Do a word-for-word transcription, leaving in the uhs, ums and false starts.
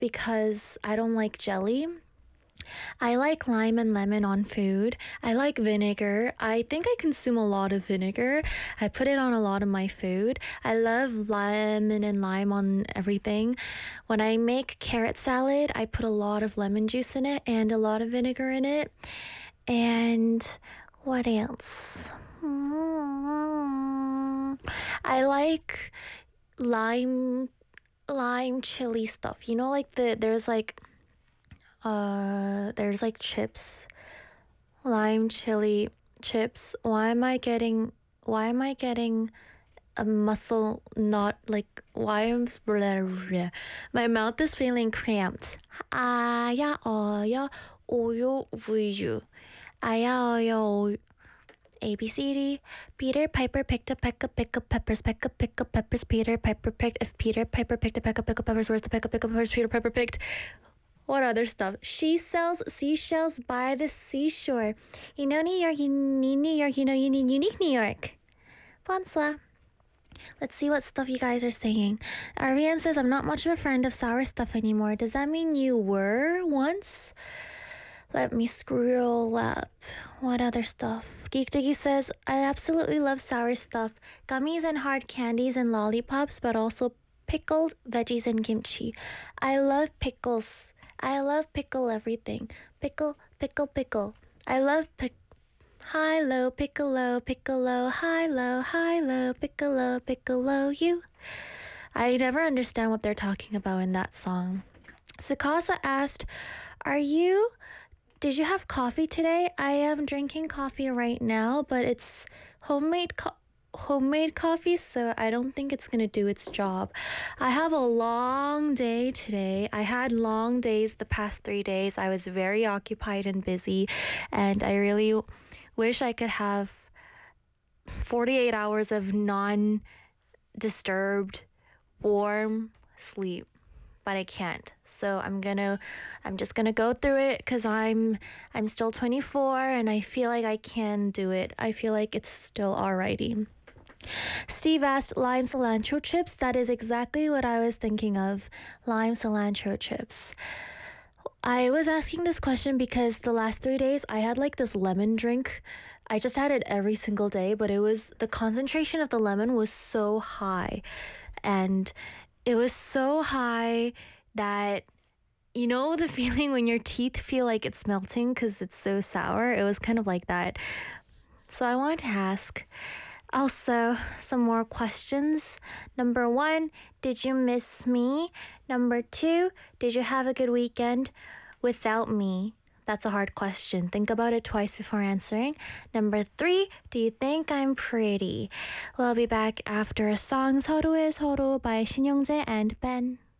because I don't like jelly. I like lime and lemon on food. I like vinegar. I think I consume a lot of vinegar. I put it on a lot of my food. I love lemon and lime on everything. When I make carrot salad, I put a lot of lemon juice in it and a lot of vinegar in it. And what else? Mm, I like lime lime chili stuff. You know, like the there's like uh there's like chips, lime chili chips. Why am I getting why am I getting a muscle not like why am blah, blah. My mouth is feeling cramped. 아야 어여 오요 우유. 아야 어여 A B C D. Peter Piper picked a peck of pick of peppers, peck of pick of peppers. Peter Piper picked. If Peter Piper picked a peck of pick of peppers, where's the peck of pick of peppers Peter Piper picked? What other stuff? She sells seashells by the seashore. You know New York, you need New York, you know you need unique New York. Bonsoir. Let's see what stuff you guys are saying. Ariane says, I'm not much of a friend of sour stuff anymore. Does that mean you were once? Let me scroll up. What other stuff? Geek Diggy says, I absolutely love sour stuff. Gummies and hard candies and lollipops, but also pickled veggies and kimchi. I love pickles. I love pickle everything. Pickle, pickle, pickle. I love pick. High, low, piccolo, piccolo, high, low, high, low, piccolo, piccolo, you. I never understand what they're talking about in that song. Sakasa asked, are you... Did you have coffee today? I am drinking coffee right now, but it's homemade co- homemade coffee, so I don't think it's gonna do its job. I have a long day today. I had long days the past three days. I was very occupied and busy, and I really wish I could have forty-eight hours of non-disturbed, warm sleep. But I can't. So I'm gonna, I'm just gonna go through it because I'm, I'm still twenty-four and I feel like I can do it. I feel like it's still alrighty. Steve asked lime cilantro chips. That is exactly what I was thinking of. Lime cilantro chips. I was asking this question because the last three days I had like this lemon drink. I just had it every single day, but it was, the concentration of the lemon was so high. And it was so high that, you know, the feeling when your teeth feel like it's melting because it's so sour? It was kind of like that. So I wanted to ask also some more questions. Number one, did you miss me? Number two, did you have a good weekend without me? That's a hard question. Think about it twice before answering. Number three, do you think I'm pretty? We'll be back after a song. 서로의 서로 by Shin Young-jae and Ben.